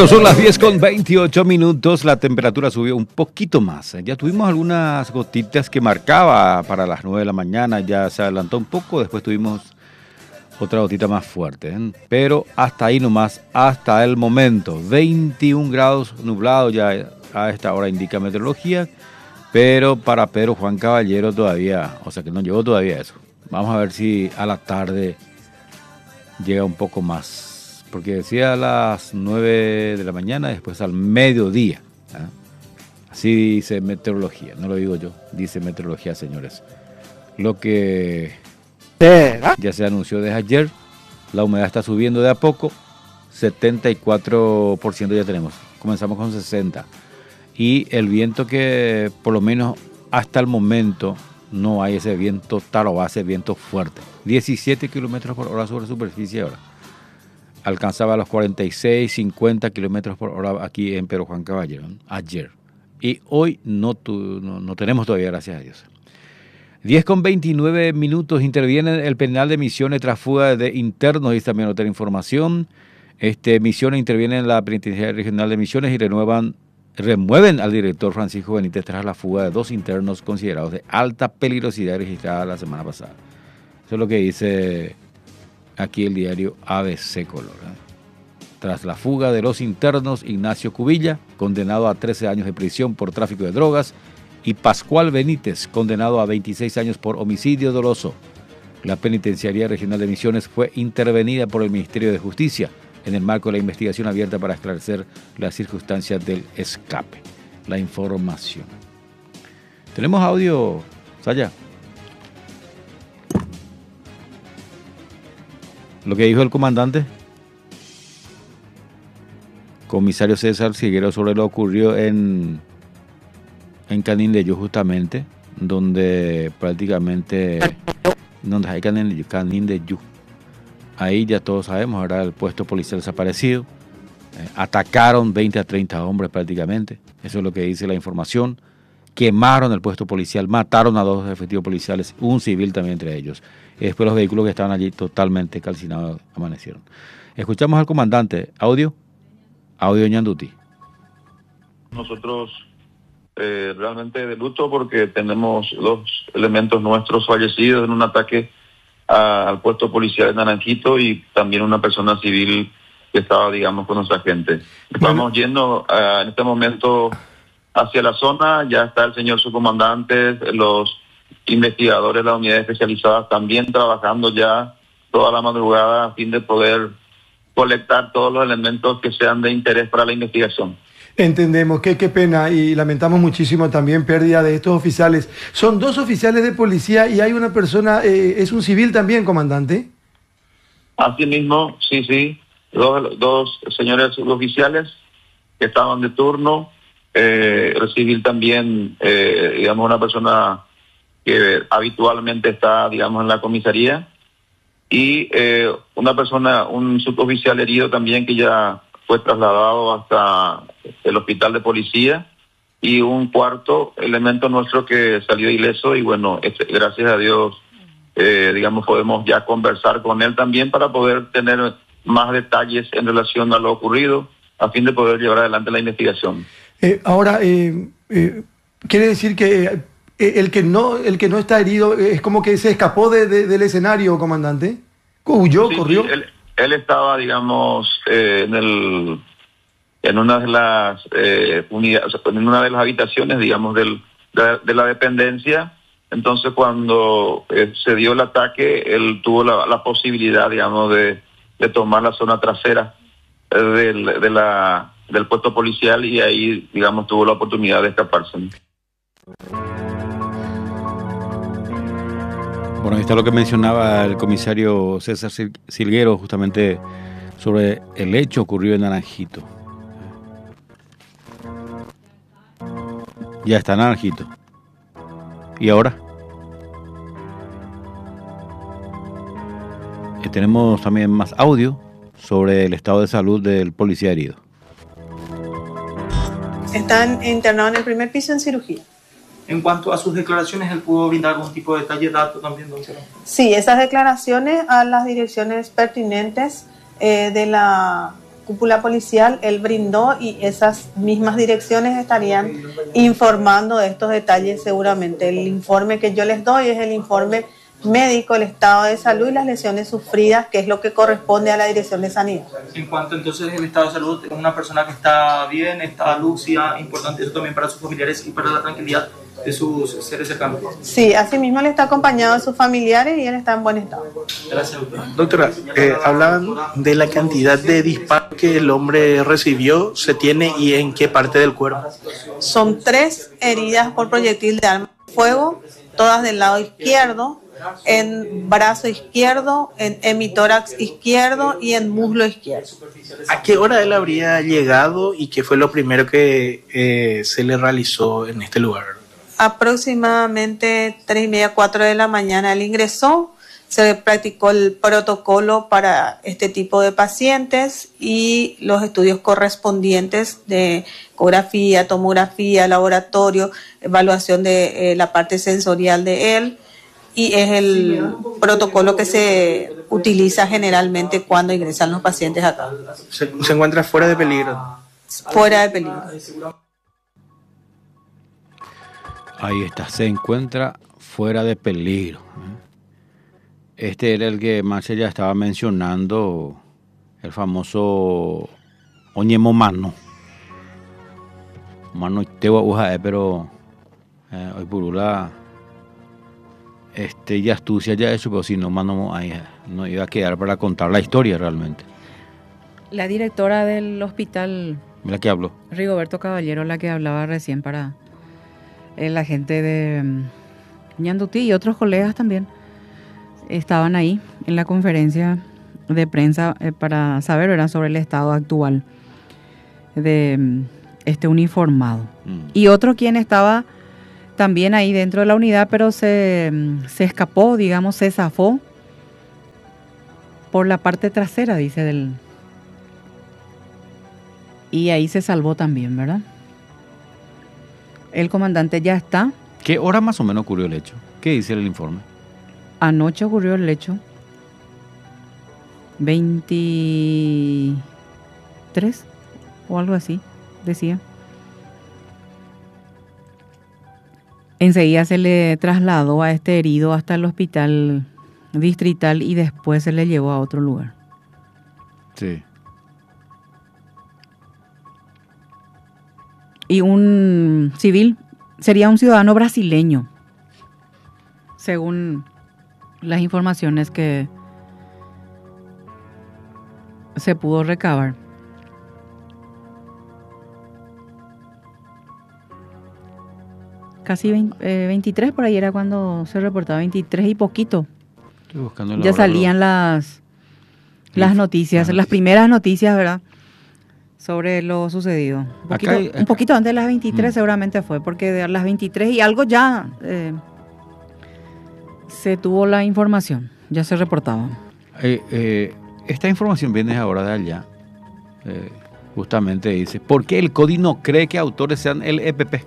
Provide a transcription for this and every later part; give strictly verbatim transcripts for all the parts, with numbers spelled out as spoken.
Son las diez con veintiocho minutos, la temperatura subió un poquito más. Ya tuvimos algunas gotitas que marcaba para las nueve de la mañana, ya se adelantó un poco, después tuvimos otra gotita más fuerte, ¿eh? Pero hasta ahí nomás, hasta el momento. veintiún grados nublado ya a esta hora indica meteorología, pero para Pedro Juan Caballero todavía, o sea que no llegó todavía eso. Vamos a ver si a la tarde llega un poco más. Porque decía a las nueve de la mañana, después al mediodía. ¿eh? Así dice meteorología, no lo digo yo, dice meteorología, señores. Lo que ya se anunció desde ayer, la humedad está subiendo de a poco, setenta y cuatro por ciento ya tenemos, comenzamos con sesenta. Y el viento que por lo menos hasta el momento no hay ese viento tarobase, viento fuerte. diecisiete kilómetros por hora sobre superficie ahora. Alcanzaba los cuarenta y seis, cincuenta kilómetros por hora aquí en Pedro Juan Caballero, ¿no? Ayer. Y hoy no, tu, no, no tenemos todavía, gracias a Dios. diez con veintinueve minutos, interviene el penal de Misiones tras fuga de internos, y también otra información. Este, Misiones interviene en la Penitenciaria Regional de Misiones y renuevan, remueven al director Francisco Benítez tras la fuga de dos internos considerados de alta peligrosidad registrada la semana pasada. Eso es lo que dice aquí el diario A B C Color. ¿eh? Tras la fuga de los internos, Ignacio Cubilla, condenado a trece años de prisión por tráfico de drogas, y Pascual Benítez, condenado a veintiséis años por homicidio doloso. La Penitenciaría Regional de Misiones fue intervenida por el Ministerio de Justicia en el marco de la investigación abierta para esclarecer las circunstancias del escape. La información. ¿Tenemos audio, Saya? Lo que dijo el comandante, comisario César Silguero, sobre lo ocurrido en, en Canindeyú, justamente, donde prácticamente, donde hay Canindeyú. Ahí ya todos sabemos, ahora el puesto policial desaparecido. Eh, atacaron veinte a treinta hombres prácticamente, eso es lo que dice la información. Quemaron el puesto policial, mataron a dos efectivos policiales, un civil también entre ellos. Y después los vehículos que estaban allí totalmente calcinados amanecieron. Escuchamos al comandante. Audio. Audio Ñanduti. Nosotros eh, realmente de luto porque tenemos dos elementos nuestros fallecidos en un ataque a, al puesto policial de Naranjito y también una persona civil que estaba, digamos, con nuestra gente. Estamos bueno. yendo uh, en este momento hacia la zona, ya está el señor subcomandante, los investigadores de la unidad especializada también trabajando ya toda la madrugada a fin de poder colectar todos los elementos que sean de interés para la investigación. Entendemos, qué, qué pena y lamentamos muchísimo también pérdida de estos oficiales. Son dos oficiales de policía y hay una persona, eh, es un civil también, comandante. Así mismo, sí, sí, dos, dos señores suboficiales que estaban de turno. Eh, el civil también, eh, digamos, una persona que habitualmente está, digamos, en la comisaría, y eh, una persona, un suboficial herido también que ya fue trasladado hasta el hospital de policía, y un cuarto elemento nuestro que salió ileso, y bueno, este, gracias a Dios, eh, digamos, podemos ya conversar con él también para poder tener más detalles en relación a lo ocurrido, a fin de poder llevar adelante la investigación. Eh, ahora, eh, eh, quiere decir que eh, el que no el que no está herido eh, es como que se escapó de, de, del escenario, comandante. ¿Huyó, sí, corrió? Sí, él, él estaba, digamos, eh, en el en una de las eh, unidades, en una de las habitaciones, digamos, del, de, de la dependencia. Entonces, cuando eh, se dio el ataque, él tuvo la, la posibilidad, digamos, de, de tomar la zona trasera eh, del, de la del puesto policial, y ahí, digamos, tuvo la oportunidad de escaparse. Bueno, ahí está lo que mencionaba el comisario César Silguero, justamente sobre el hecho ocurrido en Naranjito. Ya está Naranjito. ¿Y ahora? Eh, tenemos también más audio sobre el estado de salud del policía herido. Están internados en el primer piso en cirugía. En cuanto a sus declaraciones, ¿él pudo brindar algún tipo de detalle, dato también, doctora? Sí, esas declaraciones a las direcciones pertinentes eh, de la cúpula policial, él brindó y esas mismas direcciones estarían informando de estos detalles seguramente. El informe que yo les doy es el informe médico, el estado de salud y las lesiones sufridas, que es lo que corresponde a la Dirección de Sanidad. En cuanto entonces el estado de salud de una persona que está bien, está lúcida, importante eso también para sus familiares y para la tranquilidad de sus seres cercanos. Sí, asimismo él está acompañado de sus familiares y él está en buen estado. Gracias, doctora. Doctora, eh, hablaban de la cantidad de disparos que el hombre recibió, se tiene y en qué parte del cuerpo. Son tres heridas por proyectil de arma de fuego, todas del lado izquierdo, en brazo izquierdo, en hemitórax izquierdo y en muslo izquierdo. ¿A qué hora él habría llegado y qué fue lo primero que eh, se le realizó en este lugar? Aproximadamente tres y media, cuatro de la mañana él ingresó, se practicó el protocolo para este tipo de pacientes y los estudios correspondientes de ecografía, tomografía, laboratorio, evaluación de eh, la parte sensorial de él. Y es el protocolo que se utiliza generalmente cuando ingresan los pacientes acá. Se, se encuentra fuera de peligro. Fuera de peligro. Ahí está, se encuentra fuera de peligro. Este era el que Marcia ya estaba mencionando, el famoso Oñemo Mano. Mano tewa uja, pero eh, hoy purula. Este, ya astucia ya eso, pero si no, mano, ahí, no iba a quedar para contar la historia realmente. La directora del hospital, Mira que habló. Rigoberto Caballero, la que hablaba recién para eh, la gente de um, Ñandutí y otros colegas también, estaban ahí en la conferencia de prensa eh, para saber, ¿verdad?, sobre el estado actual de um, este uniformado. Mm. Y otro quien estaba también ahí dentro de la unidad, pero se, se escapó, digamos, se zafó por la parte trasera, dice, del... Y ahí se salvó también, ¿verdad? El comandante ya está. ¿Qué hora más o menos ocurrió el hecho? ¿Qué dice el informe? Anoche ocurrió el hecho. veintitrés o algo así, decía. Enseguida se le trasladó a este herido hasta el hospital distrital y después se le llevó a otro lugar. Sí. Y un civil sería un ciudadano brasileño, según las informaciones que se pudo recabar. Casi veinte, eh, veintitrés por ahí era cuando se reportaba, veintitrés y poquito. Estoy buscando la ya hora, salían bro. las, las noticias, las, las primeras noticias, ¿verdad?, sobre lo sucedido. Un poquito, Acá hay, acá. Un poquito antes de las veintitrés mm. seguramente fue, porque de las veintitrés y algo ya eh, se tuvo la información, ya se reportaba. Eh, eh, esta información viene ahora de allá. Eh, justamente dice, ¿por qué el C O D I no cree que autores sean el E P P?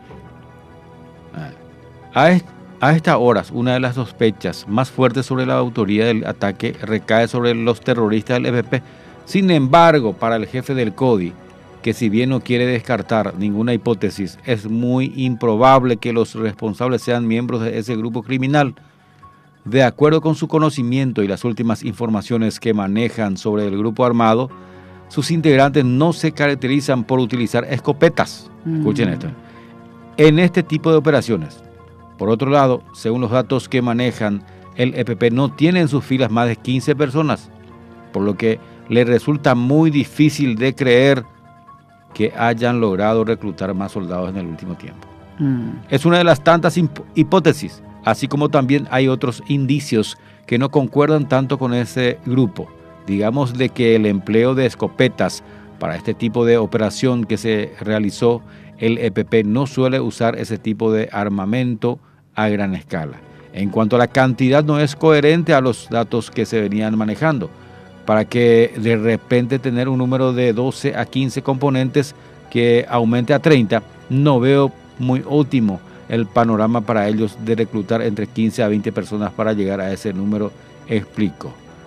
A, est a estas horas, una de las sospechas más fuertes sobre la autoría del ataque recae sobre los terroristas del E P P. Sin embargo, para el jefe del C O D I, que si bien no quiere descartar ninguna hipótesis, es muy improbable que los responsables sean miembros de ese grupo criminal. De acuerdo con su conocimiento y las últimas informaciones que manejan sobre el grupo armado, sus integrantes no se caracterizan por utilizar escopetas. Mm. Escuchen esto. En este tipo de operaciones. Por otro lado, según los datos que manejan, el E P P no tiene en sus filas más de quince personas, por lo que le resulta muy difícil de creer que hayan logrado reclutar más soldados en el último tiempo. Mm. Es una de las tantas hipótesis, así como también hay otros indicios que no concuerdan tanto con ese grupo. Digamos de que el empleo de escopetas para este tipo de operación que se realizó, el E P P no suele usar ese tipo de armamento a gran escala. En cuanto a la cantidad, no es coherente a los datos que se venían manejando. Para que de repente tener un número de doce a quince componentes que aumente a treinta, no veo muy óptimo el panorama para ellos de reclutar entre quince a veinte personas para llegar a ese número, explico.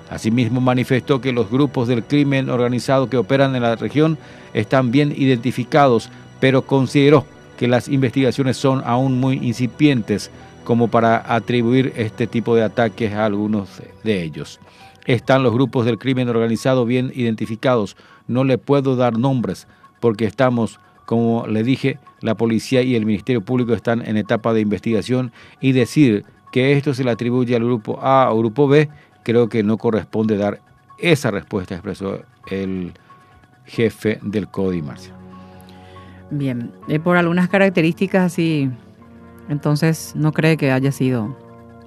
Asimismo, manifestó que los grupos del crimen organizado que operan en la región están bien identificados, pero consideró que las investigaciones son aún muy incipientes como para atribuir este tipo de ataques a algunos de ellos. Están los grupos del crimen organizado bien identificados. No le puedo dar nombres porque estamos, como le dije, la policía y el Ministerio Público están en etapa de investigación, y decir que esto se le atribuye al grupo A o grupo B, creo que no corresponde dar esa respuesta, expresó el jefe del C O D I, Marcia. Bien, eh, por algunas características así, entonces no cree que haya sido.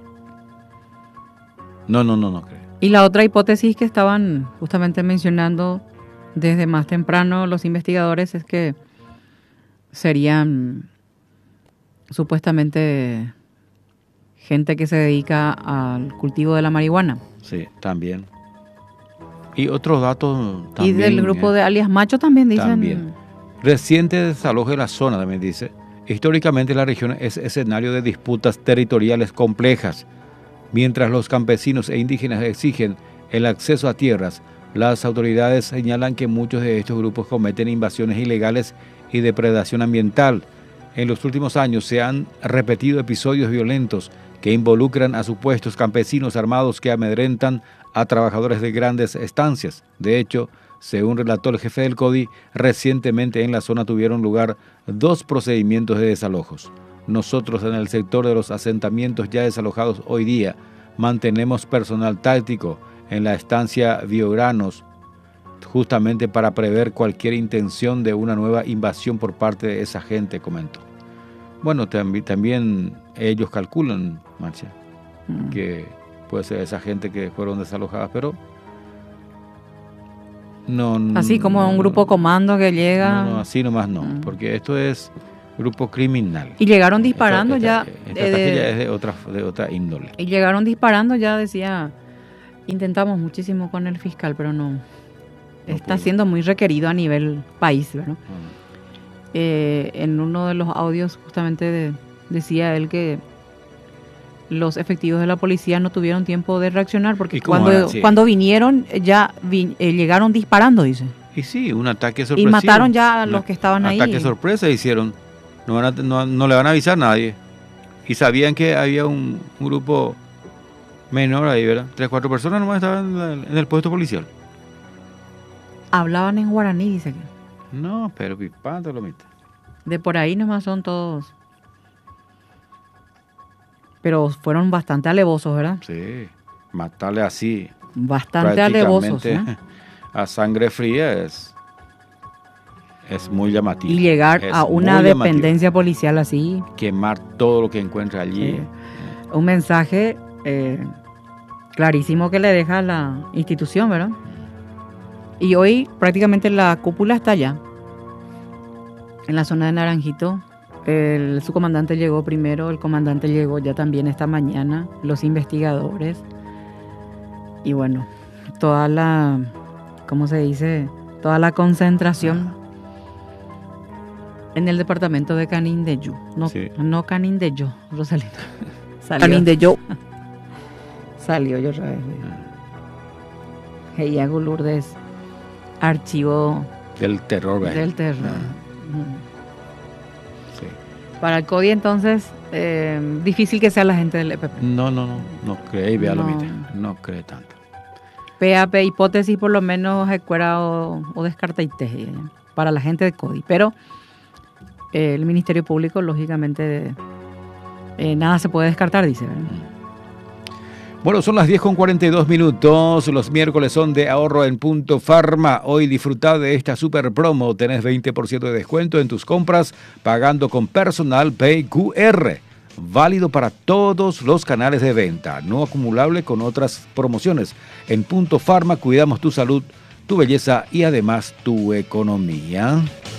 No, no, no, no creo. Y la otra hipótesis que estaban justamente mencionando desde más temprano los investigadores es que serían supuestamente gente que se dedica al cultivo de la marihuana. Sí, también. Y otros datos también. Y del grupo de alias Macho también dicen. También. Reciente desalojo de la zona, también dice. Históricamente la región es escenario de disputas territoriales complejas. Mientras los campesinos e indígenas exigen el acceso a tierras, las autoridades señalan que muchos de estos grupos cometen invasiones ilegales y depredación ambiental. En los últimos años se han repetido episodios violentos que involucran a supuestos campesinos armados que amedrentan a trabajadores de grandes estancias. De hecho, según relató el jefe del C O D I, recientemente en la zona tuvieron lugar dos procedimientos de desalojos. Nosotros en el sector de los asentamientos ya desalojados hoy día mantenemos personal táctico en la estancia Biogranos, justamente para prever cualquier intención de una nueva invasión por parte de esa gente, comentó. Bueno, también, también ellos calculan, Marcia, mm. que puede ser esa gente que fueron desalojadas, pero no... Así como un grupo comando que llega... No, no, así nomás no, mm. porque esto es grupo criminal. Y llegaron disparando esta, esta, ya... Esta eh, de, ya es de otra, de otra índole. Y llegaron disparando ya, decía... Intentamos muchísimo con el fiscal, pero no... no está pudo. Siendo muy requerido a nivel país, ¿verdad? Mm. Eh, en uno de los audios justamente de, decía él que los efectivos de la policía no tuvieron tiempo de reaccionar porque cuando, sí. cuando vinieron ya vi, eh, llegaron disparando, dice. Y sí, un ataque sorpresivo. Y mataron ya a los que estaban ahí. Ataque sorpresa hicieron. No, van a, no, no le van a avisar a nadie. Y sabían que había un, un grupo menor ahí, ¿verdad? Tres, cuatro personas nomás estaban en el, en el puesto policial. Hablaban en guaraní, dice que. No, pero pipando lo mete. De por ahí nomás son todos. Pero fueron bastante alevosos, ¿verdad? Sí, matarle así. Bastante alevosos, ¿eh? A sangre fría es, es muy llamativo. Y llegar es a una dependencia llamativo. Policial así. Quemar todo lo que encuentra allí. Sí. Un mensaje eh, clarísimo que le deja a la institución, ¿verdad? Y hoy prácticamente la cúpula está allá, en la zona de Naranjito. El, su comandante llegó primero, el comandante llegó ya también esta mañana, los investigadores. Y bueno, toda la, ¿cómo se dice? Toda la concentración en el departamento de Canindeyú. No, sí. no Canindeyú, Rosalina. Canindeyú. Salió yo otra vez. Heiago Lourdes. Archivo del terror. ¿verdad? Del terror. Ah. Sí. Para el C O D I entonces, eh, difícil que sea la gente del E P P. No, no, no, no cree, vea no. lo mite, no cree tanto. P A P, hipótesis por lo menos escuela o, o descarta y teje para la gente del C O D I. Pero eh, el Ministerio Público, lógicamente, eh, nada se puede descartar, dice, ¿verdad? Mm. Bueno, son las diez con cuarenta y dos minutos, los miércoles son de ahorro en Punto Pharma. Hoy disfrutá de esta super promo, tenés veinte por ciento de descuento en tus compras pagando con Personal Pay Q R. Válido para todos los canales de venta, no acumulable con otras promociones. En Punto Pharma cuidamos tu salud, tu belleza y además tu economía.